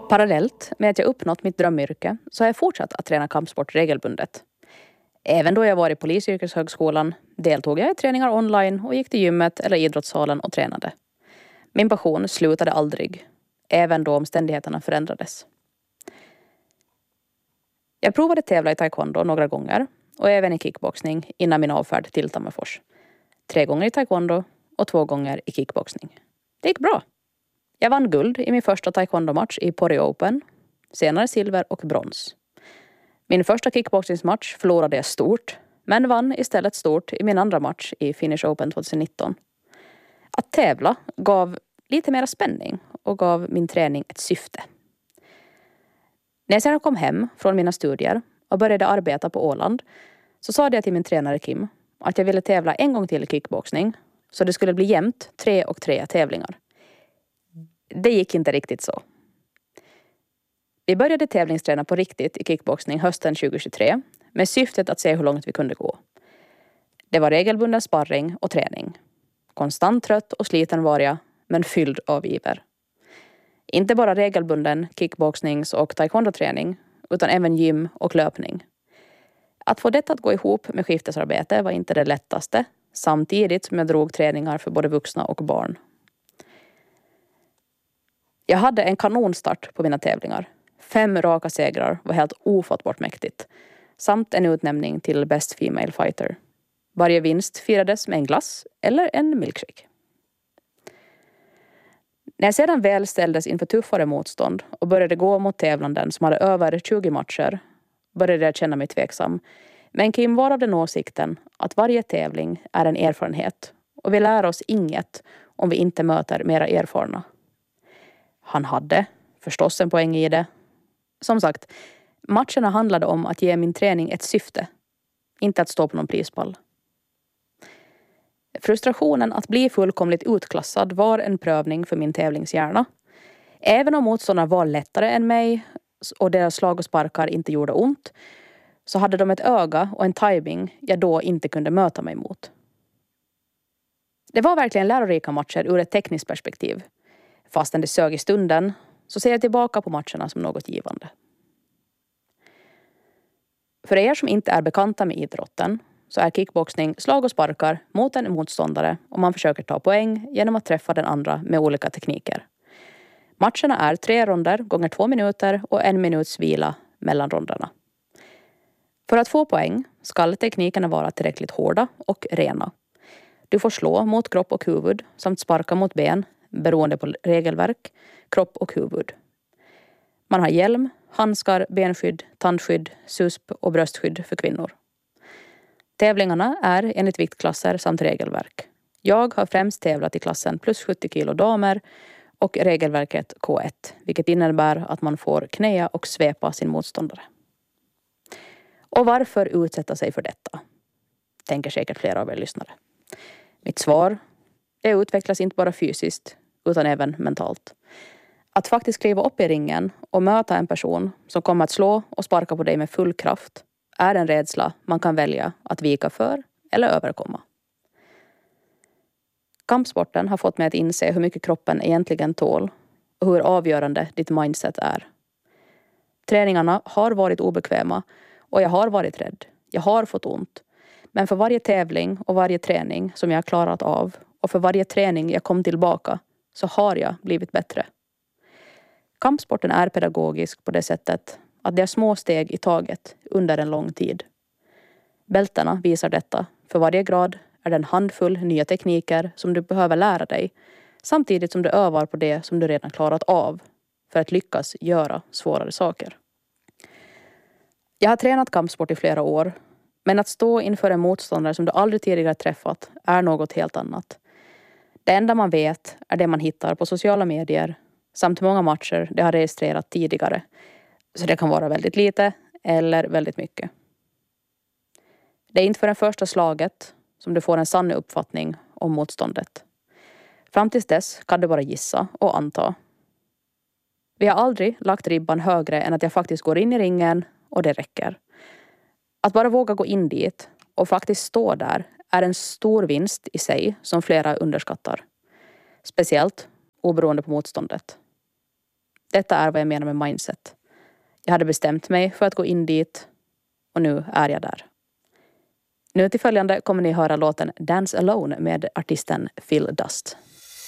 Parallellt med att jag uppnått mitt drömyrke så har jag fortsatt att träna kampsport regelbundet. Även då jag var i polisyrkeshögskolan deltog jag i träningar online och gick till gymmet eller idrottssalen och tränade. Min passion slutade aldrig, även då omständigheterna förändrades. Jag provade tävla i taekwondo några gånger och även i kickboxning innan min avfärd till Tammerfors. 3 gånger i taekwondo och 2 gånger i kickboxning. Det gick bra. Jag vann guld i min första taekwondo-match i Pori Open, senare silver och brons. Min första kickboxningsmatch förlorade jag stort, men vann istället stort i min andra match i Finnish Open 2019. Att tävla gav lite mer spänning och gav min träning ett syfte. När jag sedan kom hem från mina studier och började arbeta på Åland så sa jag till min tränare Kim att jag ville tävla en gång till i kickboxning så det skulle bli jämnt 3 och 3 tävlingar. Det gick inte riktigt så. Vi började tävlingsträna på riktigt i kickboxning hösten 2023 med syftet att se hur långt vi kunde gå. Det var regelbunden sparring och träning. Konstant trött och sliten var jag, men fylld av iver. Inte bara regelbunden kickboxnings- och taekwondo-träning, utan även gym och löpning. Att få detta att gå ihop med skiftesarbete var inte det lättaste, samtidigt som jag drog träningar för både vuxna och barn. Jag hade en kanonstart på mina tävlingar. 5 raka segrar var helt ofattbart mäktigt. Samt en utnämning till Best Female Fighter. Varje vinst firades med en glass eller en milkshake. När jag sedan väl ställdes inför tuffare motstånd och började gå mot tävlanden som hade över 20 matcher började jag känna mig tveksam. Men Kim var av den åsikten att varje tävling är en erfarenhet och vi lär oss inget om vi inte möter mera erfarna. Han hade förstås en poäng i det. Som sagt, matcherna handlade om att ge min träning ett syfte, inte att stå på någon prispall. Frustrationen att bli fullkomligt utklassad var en prövning för min tävlingshjärna. Även om motståndarna var lättare än mig och deras slag och sparkar inte gjorde ont, så hade de ett öga och en timing jag då inte kunde möta mig mot. Det var verkligen lärorika matcher ur ett tekniskt perspektiv. Fastän det sög i stunden så ser jag tillbaka på matcherna som något givande. För er som inte är bekanta med idrotten så är kickboxning slag och sparkar mot en motståndare och man försöker ta poäng genom att träffa den andra med olika tekniker. Matcherna är 3 ronder gånger 2 minuter och 1 minuts vila mellan ronderna. För att få poäng ska teknikerna vara tillräckligt hårda och rena. Du får slå mot kropp och huvud samt sparka mot ben beroende på regelverk, kropp och huvud. Man har hjälm, handskar, benskydd, tandskydd, susp och bröstskydd för kvinnor. Tävlingarna är enligt viktklasser samt regelverk. Jag har främst tävlat i klassen plus 70 kilo damer och regelverket K1, vilket innebär att man får knäa och svepa sin motståndare. Och varför utsätta sig för detta? Tänker säkert flera av er lyssnare. Mitt svar, det utvecklas inte bara fysiskt utan även mentalt. Att faktiskt kliva upp i ringen och möta en person som kommer att slå och sparka på dig med full kraft är en rädsla man kan välja att vika för eller överkomma. Kampsporten har fått mig att inse hur mycket kroppen egentligen tål och hur avgörande ditt mindset är. Träningarna har varit obekväma och jag har varit rädd. Jag har fått ont. Men för varje tävling och varje träning som jag har klarat av och för varje träning jag kom tillbaka så har jag blivit bättre. Kampsporten är pedagogisk på det sättet att det är små steg i taget under en lång tid. Bältena visar detta. För varje grad är det en handfull nya tekniker som du behöver lära dig samtidigt som du övar på det som du redan klarat av för att lyckas göra svårare saker. Jag har tränat kampsport i flera år, men att stå inför en motståndare som du aldrig tidigare träffat är något helt annat. Det enda man vet är det man hittar på sociala medier samt många matcher det har registrerat tidigare. Så det kan vara väldigt lite eller väldigt mycket. Det är inte för det första slaget som du får en sann uppfattning om motståndet. Fram tills dess kan du bara gissa och anta. Vi har aldrig lagt ribban högre än att jag faktiskt går in i ringen och det räcker. Att bara våga gå in dit och faktiskt stå där är en stor vinst i sig som flera underskattar. Speciellt oberoende på motståndet. Detta är vad jag menar med mindset. Jag hade bestämt mig för att gå in dit och nu är jag där. Nu till följande kommer ni höra låten Dance Alone med artisten Phil Dust.